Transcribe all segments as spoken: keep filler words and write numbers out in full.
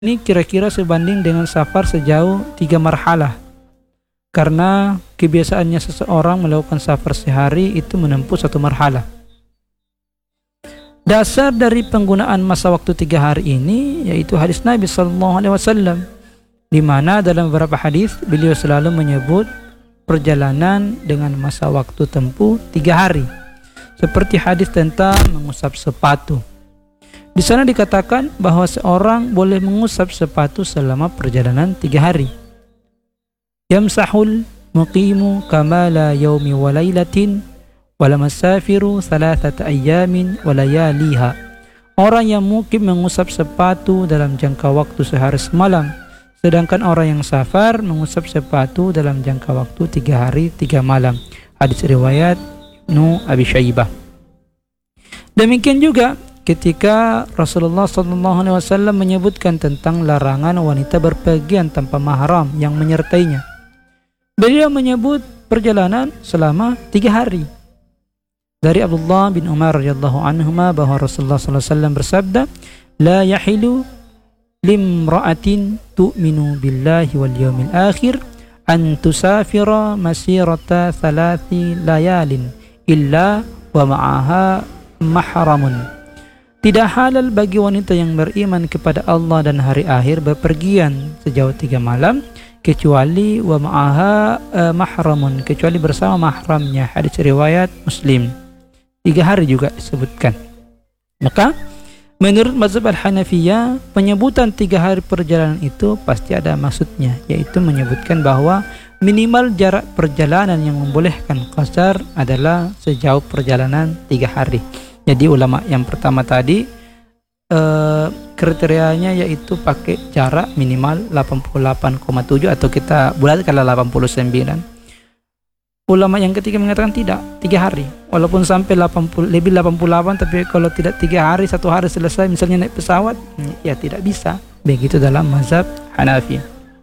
ini kira-kira sebanding dengan safar sejauh tiga marhalah. Karena kebiasaannya seseorang melakukan safar sehari itu menempuh satu marhalah. Dasar dari penggunaan masa waktu tiga hari ini yaitu hadis Nabi Sallallahu Alaihi Wasallam, di mana dalam beberapa hadis beliau selalu menyebut perjalanan dengan masa waktu tempuh tiga hari. Seperti hadis tentang mengusap sepatu. Di sana dikatakan bahwa seorang boleh mengusap sepatu selama perjalanan tiga hari. Yamsahul muqimu kamala yaumi wa laylatin wala masafiru thalathata ayyamin wa layaliha. Orang yang mukim mengusap sepatu dalam jangka waktu sehari semalam, sedangkan orang yang safar mengusap sepatu dalam jangka waktu tiga hari tiga malam. Hadis riwayat Ibnu Abi Syaibah. Demikian juga ketika Rasulullah Sallallahu Alaihi Wasallam menyebutkan tentang larangan wanita berpergian tanpa mahram yang menyertainya. Beliau menyebut perjalanan selama tiga hari. Dari Abdullah bin Umar radhiyallahu anhuma bahwa Rasulullah Sallallahu Alaihi Wasallam bersabda, "La yahilu limra'atin tu'minu billahi wal yawmil akhir an tusafira masirata thalathi layalin illa wa ma'aha mahramun." Tidak halal bagi wanita yang beriman kepada Allah dan hari akhir bepergian sejauh tiga malam kecuali wa ma'aha uh, mahramun, kecuali bersama mahramnya. Hadis riwayat Muslim. Tiga hari juga disebutkan. Maka menurut mazhab Al-Hanafiyah, penyebutan tiga hari perjalanan itu pasti ada maksudnya, yaitu menyebutkan bahwa minimal jarak perjalanan yang membolehkan qasar adalah sejauh perjalanan tiga hari. Jadi ulama yang pertama tadi eh, kriterianya yaitu pakai jarak minimal delapan puluh delapan koma tujuh atau kita bulatkan delapan puluh sembilan. Ulama yang ketiga mengatakan tidak, tiga hari. Walaupun sampai delapan puluh, lebih delapan puluh delapan, tapi kalau tidak tiga hari, satu hari selesai, misalnya naik pesawat, ya tidak bisa. Begitu dalam mazhab Hanafi.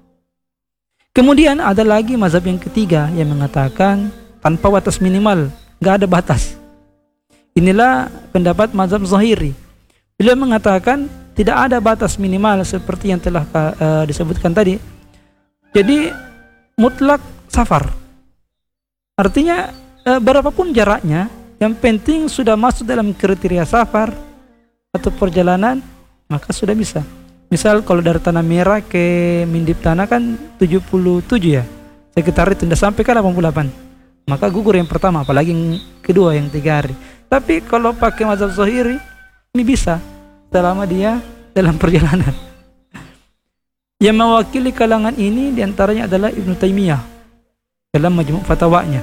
Kemudian ada lagi mazhab yang ketiga yang mengatakan tanpa batas minimal, gak ada batas. Inilah pendapat mazhab Zahiri. Beliau mengatakan tidak ada batas minimal seperti yang telah uh, disebutkan tadi. Jadi mutlak safar. Artinya uh, berapapun jaraknya, yang penting sudah masuk dalam kriteria safar atau perjalanan, maka sudah bisa. Misal kalau dari Tanah Merah ke Mindip Tanah kan tujuh puluh tujuh ya. Sekitar itu tidak sampai ke delapan puluh delapan. Maka gugur yang pertama, apalagi yang kedua yang tiga hari. Tapi kalau pakai mazhab Zahiri, ini bisa selama dia dalam perjalanan. Yang mewakili kalangan ini diantaranya adalah Ibnu Taimiyah dalam Majmu' Fatawanya.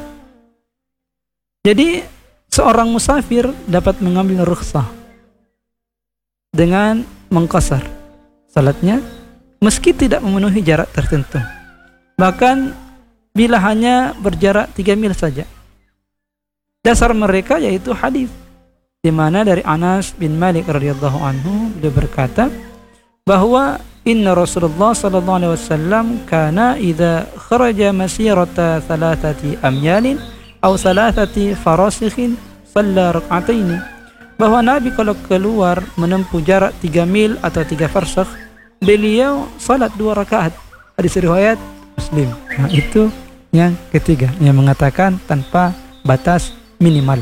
Jadi seorang musafir dapat mengambil rukhsah dengan mengqasar salatnya meski tidak memenuhi jarak tertentu. Bahkan bila hanya berjarak tiga mil saja. Dasar mereka yaitu hadis di mana dari Anas bin Malik radhiyallahu anhu beliau berkata bahwa inna Rasulullah sallallahu alaihi wasallam kana idza kharaja masirata thalathati amyalin aw thalathati farasikhin shalla rak'ataini, bahwa Nabi kalau keluar menempuh jarak tiga mil atau tiga farsakh beliau salat dua rakaat. Hadis riwayat Muslim. Nah, itu yang ketiga yang mengatakan tanpa batas minimal.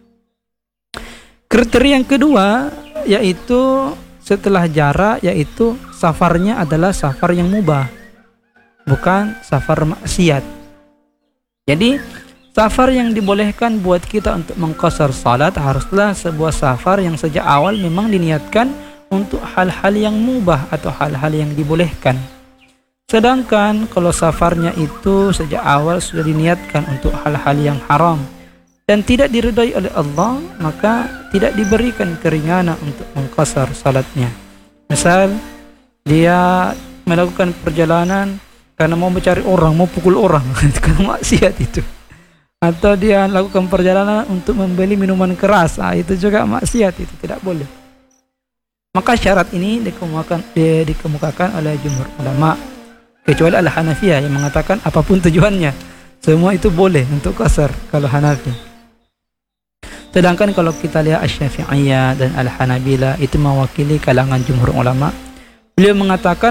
Kriteria yang kedua yaitu setelah jarak, yaitu safarnya adalah safar yang mubah, bukan safar maksiat. Jadi safar yang dibolehkan buat kita untuk mengqasar salat haruslah sebuah safar yang sejak awal memang diniatkan untuk hal-hal yang mubah atau hal-hal yang dibolehkan. Sedangkan kalau safarnya itu sejak awal sudah diniatkan untuk hal-hal yang haram dan tidak diridai oleh Allah, maka tidak diberikan keringanan untuk mengqasar salatnya. Misal dia melakukan perjalanan karena mau mencari orang, mau pukul orang, itu kan maksiat itu. Atau dia lakukan perjalanan untuk membeli minuman keras, ah, itu juga maksiat, itu tidak boleh. Maka syarat ini dikemukakan, dikemukakan oleh jumhur ulama, kecuali Al-Hanafiyah yang mengatakan apapun tujuannya, semua itu boleh untuk qasar kalau Hanafi. Sedangkan kalau kita lihat Asy-Syafi'iyah dan Al-Hanabilah itu mewakili kalangan jumhur ulama, Beliau mengatakan